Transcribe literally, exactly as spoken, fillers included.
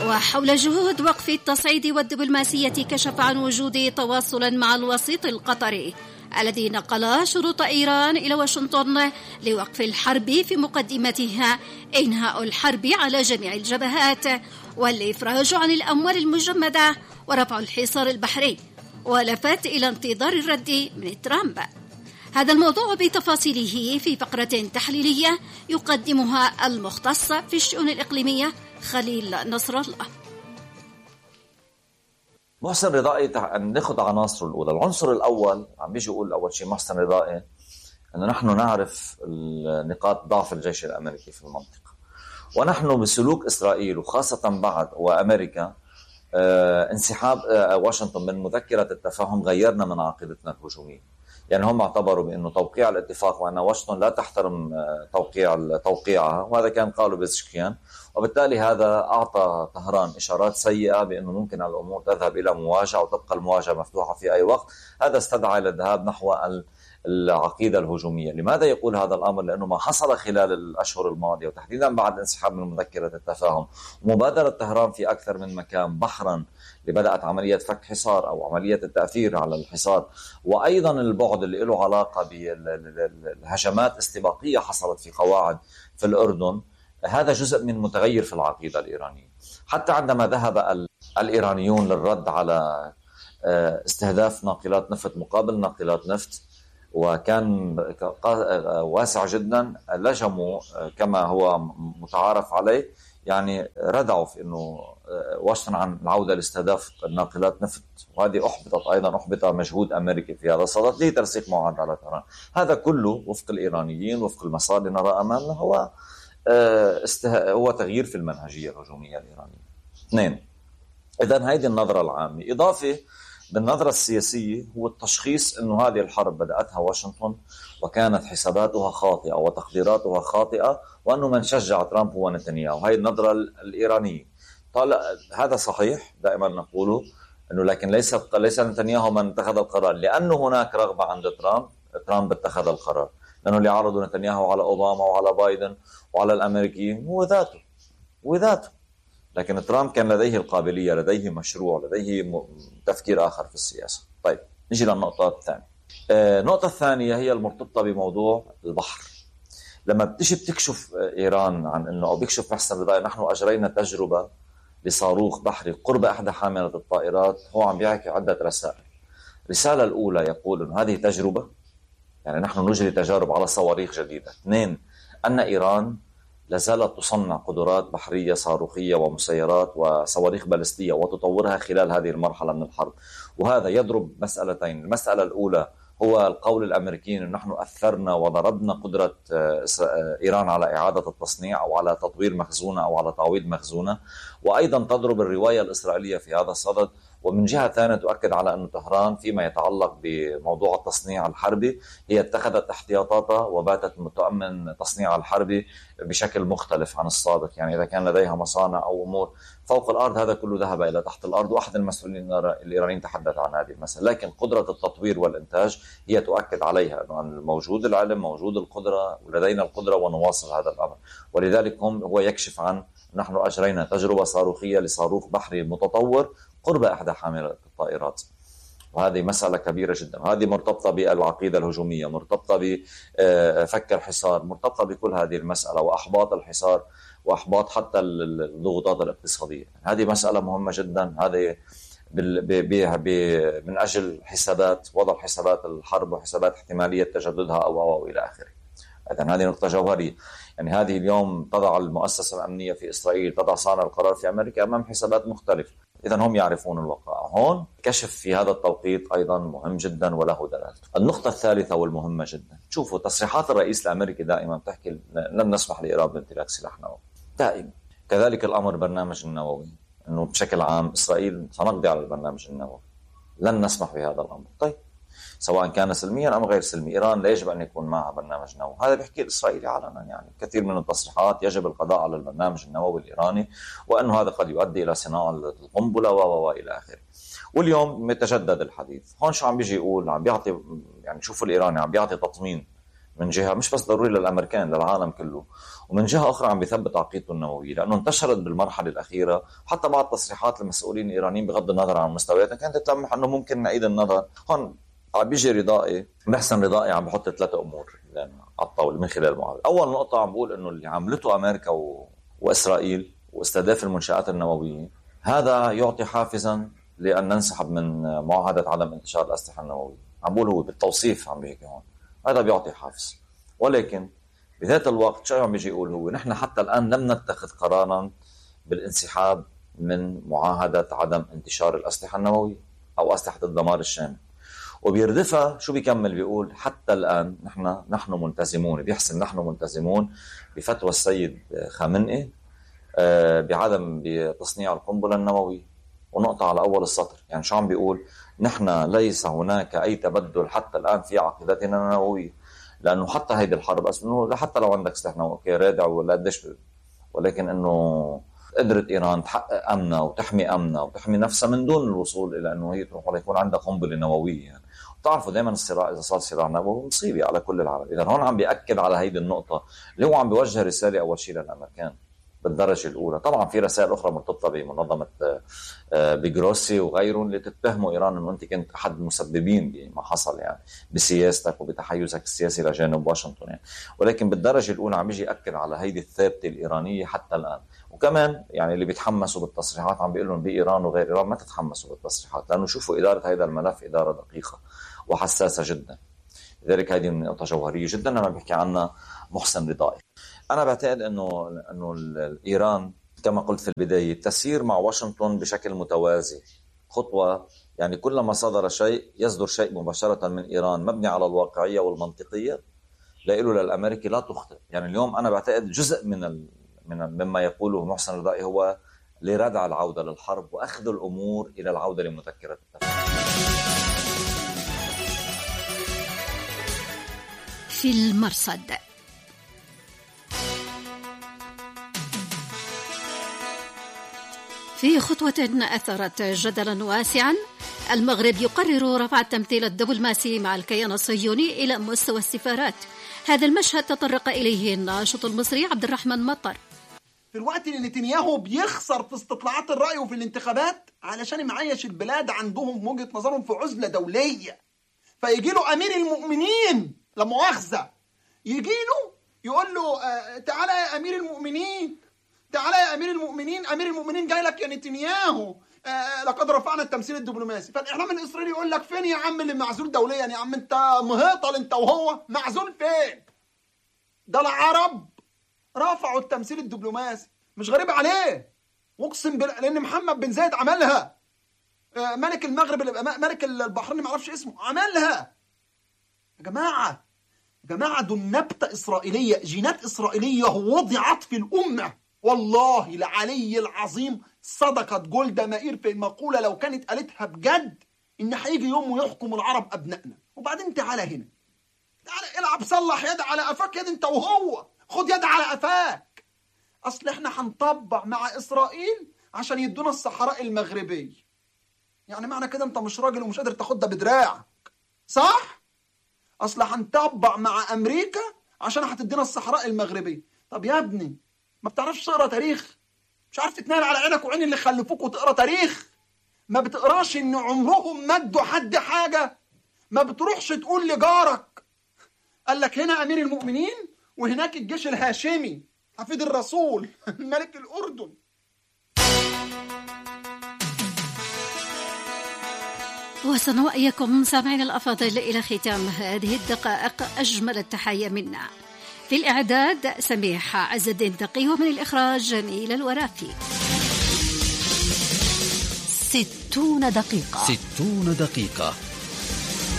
وحول جهود وقف التصعيد والدبلوماسية كشف عن وجود تواصل مع الوسيط القطري الذي نقل شروط إيران إلى واشنطن لوقف الحرب، في مقدمتها إنهاء الحرب على جميع الجبهات والإفراج عن الأموال المجمدة ورفع الحصار البحري، ولفت إلى انتظار الرد من ترامب. هذا الموضوع بتفاصيله في فقرة تحليلية يقدمها المختص في الشؤون الإقليمية خليل نصر الله. محسن رضائي، ناخذ عناصره الأولى. العنصر الأول عم بيجي يقول أول شيء محسن رضائي أنه نحن نعرف نقاط ضعف الجيش الأمريكي في المنطقة، ونحن بسلوك إسرائيل وخاصة بعد وأمريكا آه انسحاب آه واشنطن من مذكرة التفاهم غيرنا من عقيدتنا الهجومية. يعني هم اعتبروا بأنه توقيع الاتفاق وأن واشنطن لا تحترم آه توقيع توقيعها، وهذا كان قالوا بيزشكيان، وبالتالي هذا أعطى طهران إشارات سيئة بأنه ممكن الأمور تذهب إلى مواجهة وتبقى المواجهة مفتوحة في أي وقت. هذا استدعى للذهاب نحو العقيدة الهجومية. لماذا يقول هذا الأمر؟ لأنه ما حصل خلال الأشهر الماضية وتحديدا بعد انسحاب من مذكرة التفاهم ومبادرة طهران في أكثر من مكان، بحرا لبدأت عملية فك حصار أو عملية التأثير على الحصار، وأيضا البعد اللي له علاقة بالهجمات استباقية حصلت في قواعد في الأردن. هذا جزء من متغير في العقيدة الإيرانية. حتى عندما ذهب الإيرانيون للرد على استهداف ناقلات نفط مقابل ناقلات نفط وكان واسع جدا، لجموا كما هو متعارف عليه، يعني ردعوا في أنه واشنطن عن العودة لاستهداف ناقلات نفط، وهذه أحبطت أيضا أحبط مجهود أمريكي في هذا الصدد لترسيخ معاهدة على طهران. هذا كله وفق الإيرانيين وفق المسار اللي نرى أمامنا هو هو تغيير في المنهجية الهجومية الإيرانية. اثنين، إذن هذه النظرة العامة. إضافة بالنظرة السياسية هو التشخيص أنه هذه الحرب بدأتها واشنطن وكانت حساباتها خاطئة وتقديراتها خاطئة، وأنه من شجع ترامب هو نتنياهو. هذه النظرة الإيرانية. طالع هذا صحيح، دائما نقوله أنه لكن ليس ليس نتنياهو من اتخذ القرار، لأنه هناك رغبة عند ترامب. ترامب اتخذ القرار لأنه اللي عرضوا نتنياهو على أوباما وعلى بايدن وعلى الأمريكيين هو ذاته وذاته، لكن ترامب كان لديه القابلية، لديه مشروع، لديه تفكير آخر في السياسة. طيب نجي للنقطة الثانية. النقطة الثانية هي المرتبطة بموضوع البحر. لما بتيجي بتكشف إيران عن أنه أو بيكشف محسن رضائي نحن أجرينا تجربة لصاروخ بحري قرب إحدى حاملة الطائرات، هو عم بيحكي عدة رسائل. الرسالة الأولى يقول أن هذه تجربة، يعني نحن نجري تجارب على صواريخ جديدة. اثنين، أن إيران لازالت تصنع قدرات بحرية صاروخية ومسيرات وصواريخ باليستية وتطورها خلال هذه المرحلة من الحرب، وهذا يضرب مسألتين. المسألة الأولى هو القول الأمريكي أن نحن أثرنا وضربنا قدرة إيران على إعادة التصنيع أو على تطوير مخزونة أو على تعويض مخزونة، وأيضا تضرب الرواية الإسرائيلية في هذا الصدد. ومن جهة ثانية تؤكد على أن طهران فيما يتعلق بموضوع التصنيع الحربي هي اتخذت احتياطاتها وباتت متأمن تصنيع الحربي بشكل مختلف عن السابق. يعني إذا كان لديها مصانع أو أمور فوق الأرض هذا كله ذهب إلى تحت الأرض، وأحد المسؤولين الإيرانيين تحدث عن هذه المسألة. لكن قدرة التطوير والإنتاج هي تؤكد عليها أنه موجود العلم، موجود القدرة، ولدينا القدرة ونواصل هذا الأمر. ولذلك هم هو يكشف عن نحن أجرينا تجربة صاروخية لصاروخ بحري متطور قرب إحدى حاملة الطائرات، وهذه مسألة كبيرة جدا. وهذه مرتبطة بالعقيدة الهجومية، مرتبطة بفك الحصار، مرتبطة بكل هذه المسألة وأحباط الحصار وأحباط حتى الضغوطات الاقتصادية. هذه مسألة مهمة جدا. هذه من أجل حسابات وضع حسابات الحرب وحسابات احتمالية تجددها أو أو, أو إلى آخره. إذن هذه نقطة جوهرية. يعني هذه اليوم تضع المؤسسة الأمنية في إسرائيل، تضع صانع القرار في أمريكا أمام حسابات مختلفة. إذن هم يعرفون الواقع. هون كشف في هذا التوقيت أيضا مهم جدا وله دلالته. النقطة الثالثة والمهمة جدا، شوفوا تصريحات الرئيس الأمريكي دائما تحكي لن نسمح لإيران بامتلاك سلاح نووي دائما. كذلك الأمر برنامج النووي، أنه بشكل عام إسرائيل سنقضي على البرنامج النووي، لن نسمح بهذا الأمر. طيب سواء كان سلميا أم غير سلمي، إيران لا يجب أن يكون معها برنامج نووي. هذا بيحكي الإسرائيلي علنا، يعني كثير من التصريحات يجب القضاء على البرنامج النووي الإيراني، وأنه هذا قد يؤدي إلى صناعة القنبلة وإلى آخره. واليوم يتجدد الحديث. هون شو عم بيجي يقول؟ عم بيعطي، يعني شوفوا الإيراني عم بيعطي تطمين من جهة مش بس ضروري للأمريكان، للعالم كله، ومن جهة أخرى عم بيثبت عقيدته النووية، لأنه انتشرت بالمرحلة الأخيرة حتى بعض تصريحات المسؤولين الإيرانيين بغض النظر عن مستوياتها كانت تلمح أنه ممكن نعيد النظر. هون عم بيجي رضائي، محسن رضائي عم بحط ثلاثة أمور يعني على الطاولة من خلال المعارضة. أول نقطة عم بقول أنه اللي عملته أمريكا و... وإسرائيل واستهداف المنشآت النووية هذا يعطي حافزا لأن ننسحب من معاهدة عدم انتشار الأسلحة النووية. عم بقول هو بالتوصيف عم بيحكي هون هذا بيعطي حافز، ولكن بذات الوقت شو عم بيجي يقول هو نحن حتى الآن لم نتخذ قرارا بالانسحاب من معاهدة عدم انتشار الأسلحة النووية أو أسلحة الدمار الشامل. وبيردفها شو بيكمل بيقول حتى الآن نحن نحن ملتزمون، بيحسن نحن ملتزمون بفتوى السيد خامنئي بعدم بتصنيع القنبلة النووية. ونقطة على أول السطر، يعني شو عم بيقول؟ نحن ليس هناك أي تبدل حتى الآن في عقيدتنا النووية، لأنه حتى هيدي الحرب أنه حتى لو عندك سلاح نووي أوكي رادع ولا قديش، ولكن إنه قدرت إيران تحقق أمنها وتحمي أمنها وتحمي نفسها من دون الوصول إلى إنه هي تروح ولا يكون عندها قنبلة نووية. يعني بتعرفوا دائما الصراع إذا صار صراع نووي مصيبة على كل العالم. إذا هون عم بيأكد على هيدي النقطة اللي هو عم بيوجه رسالة أول شيء للأمريكان بالدرجة الأولى. طبعا في رسائل أخرى مرتبطة بمنظمة بيغروسي وغيرهم اللي تتهموا إيران أنه أنت كنت أحد المسببين بما حصل يعني بسياستك وبتحيزك السياسي لجانب واشنطن يعني. ولكن بالدرجة الأولى عم يجي يأكد على هيدي الثابتة الإيرانية حتى الآن. وكمان يعني اللي بيتحمسوا بالتصريحات عم بيقولون بإيران وغير إيران ما تتحمسوا بالتصريحات، لأنه شوفوا إدارة هذا الملف إدارة دقيقة وحساسة جدا. لذلك هذه نقطة جوهرية جدا أنا بحكي عنها محسن رضائي. أنا بعتقد أنه أنه إيران كما قلت في البداية تسير مع واشنطن بشكل متوازي خطوة، يعني كلما صدر شيء يصدر شيء مباشرة من إيران مبني على الواقعية والمنطقية لإله للأمريكي لا تخطئ. يعني اليوم أنا بعتقد جزء من ال... من مما يقوله محسن رضائي هو لردع العودة للحرب وأخذ الأمور إلى العودة لمذكرة التفاهم. في المرصد في خطوة أثرت جدلا واسعا، المغرب يقرر رفع التمثيل الدبلوماسي مع الكيان الصهيوني إلى مستوى السفارات. هذا المشهد تطرق إليه الناشط المصري عبد الرحمن مطر. في الوقت اللي نتنياهو بيخسر في استطلاعات الرأي وفي الانتخابات علشان معيش البلاد عندهم وجهة نظرهم في عزلة دولية، فيجي له أمير المؤمنين لمؤاخذة يجي له يقول له آه تعالى يا أمير المؤمنين، تعالى يا أمير المؤمنين، أمير المؤمنين جاي لك يا نتنياهو، آه لقد رفعنا التمثيل الدبلوماسي. فالإعلام الإسرائيلي يقول لك فين يا عم اللي معزول دوليا؟ يا عم أنت مهطل أنت وهو، معزول فين؟ ده العرب رفعوا التمثيل الدبلوماسي، مش غريب عليه، واقسم بالله لأن محمد بن زايد عملها، آه ملك المغرب ملك البحرين ما اعرفش اسمه عملها. يا جماعة يا جماعة دول نبتة إسرائيلية، جينات إسرائيلية وضعت في الأمة. والله العلي العظيم صدقت جولدا مائير في المقولة لو كانت قالتها بجد إن هيجي يوم ويحكم العرب أبنائنا. وبعدين تعالى هنا، تعالى العب صلح يد على قفاك، يد أنت وهو، خد يد على قفاك. أصل إحنا هنطبع مع إسرائيل عشان يدونا الصحراء المغربية. يعني معنى كده أنت مش راجل ومش قادر تاخدها بدراعك، صح؟ أصل هنطبع مع أمريكا عشان هتدينا الصحراء المغربية. طب يا ابني ما بتعرفش تقرا تاريخ؟ مش عارف تتنال على عينك وعين اللي خلفوك وتقرا تاريخ؟ ما بتقراش ان عمرهم مدوا حد حاجه؟ ما بتروحش تقول لجارك قال لك هنا امير المؤمنين وهناك الجيش الهاشمي حفيد الرسول ملك الاردن. وصلنا وإياكم سامعين الأفاضل إلى ختام هذه الدقائق. أجمل التحية منا في الإعداد سميح عز الدين تقي، ومن الإخراج جميل الورافي. ستون دقيقة ستون دقيقة